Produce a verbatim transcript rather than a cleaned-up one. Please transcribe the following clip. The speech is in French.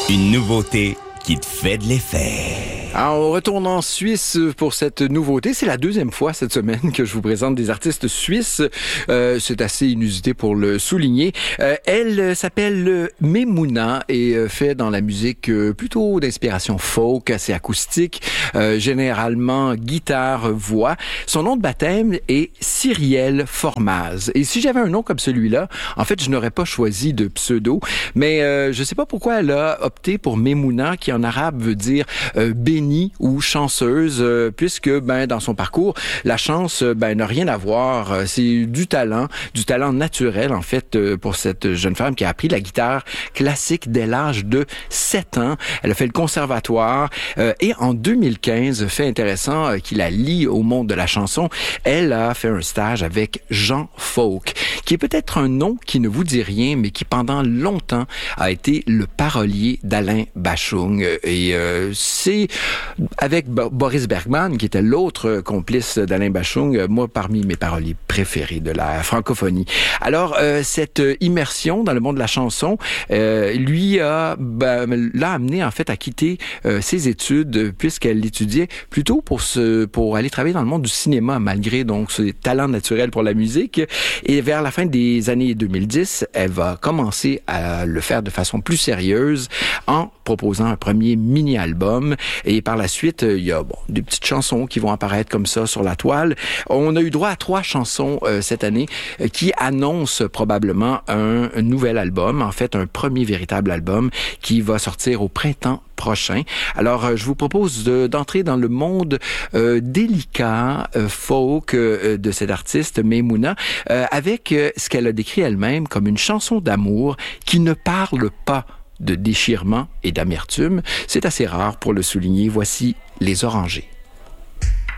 Une nouveauté qui te fait de l'effet. Alors, on retourne en Suisse pour cette nouveauté. C'est la deuxième fois cette semaine que je vous présente des artistes suisses. Euh, c'est assez inusité pour le souligner. Euh, elle s'appelle Memouna et fait dans la musique plutôt d'inspiration folk, assez acoustique, euh, généralement guitare-voix. Son nom de baptême est Cyrielle Formaz. Et si j'avais un nom comme celui-là, en fait, je n'aurais pas choisi de pseudo, mais euh, je ne sais pas pourquoi elle a opté pour Memouna, qui en arabe veut dire euh, béni ou chanceuse, euh, puisque ben dans son parcours, la chance ben n'a rien à voir. C'est du talent, du talent naturel en fait euh, pour cette jeune femme qui a appris la guitare classique dès l'âge de sept ans. Elle a fait le conservatoire euh, et en deux mille quinze, fait intéressant euh, qui la lie au monde de la chanson, elle a fait un stage avec Jean Folk, qui est peut-être un nom qui ne vous dit rien, mais qui pendant longtemps a été le parolier d'Alain Bashung. Et euh, c'est avec Bo- Boris Bergman, qui était l'autre complice d'Alain Bashung, moi parmi mes paroliers préférés de la francophonie. Alors, euh, cette immersion dans le monde de la chanson, euh, lui a ben, l'a amené en fait à quitter euh, ses études, puisqu'elle étudiait plutôt pour se pour aller travailler dans le monde du cinéma, malgré donc ses talents naturels pour la musique. Et vers la fin des années deux mille dix, elle va commencer à le faire de façon plus sérieuse en proposant un premier mini-album. Et par la suite, il y a bon, des petites chansons qui vont apparaître comme ça sur la toile. On a eu droit à trois chansons euh, cette année euh, qui annoncent probablement un, un nouvel album, en fait un premier véritable album qui va sortir au printemps prochain. Alors, euh, je vous propose de, d'entrer dans le monde euh, délicat, euh, folk euh, de cette artiste, Memouna, euh, avec euh, ce qu'elle a décrit elle-même comme une chanson d'amour qui ne parle pas de déchirement et d'amertume. C'est assez rare pour le souligner. Voici Les Orangers.